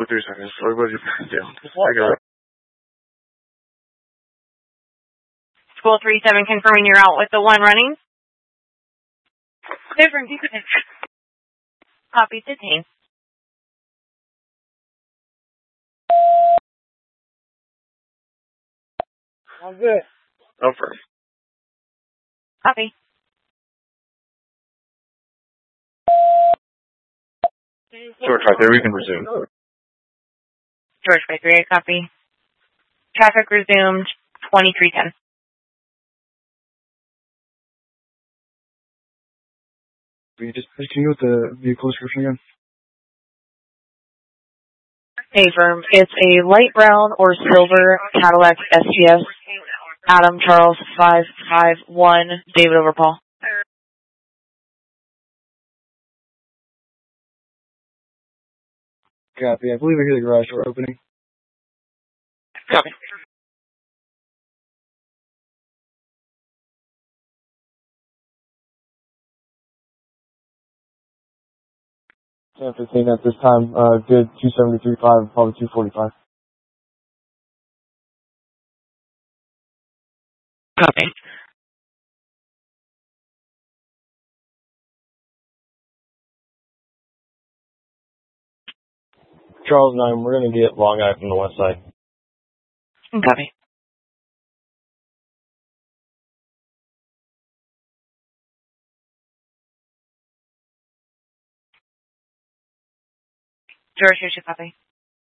For 3 seconds. What did you do? I got it. School 37 confirming you're out with the one running. Different. Copy 15. I'm good. Over. Copy. George, right there, we can resume. George by 38, copy. Traffic resumed, 2310. Can you with the vehicle description again? Affirm. It's a light brown or silver Cadillac STS. Adam Charles 551, David over Paul. Copy. I believe I hear the garage door opening. Copy. San 15 at this time. Good 273.5, probably 245. Copy. Charles 9, we're going to get Long Eye from the west side. Copy. George, here's your copy.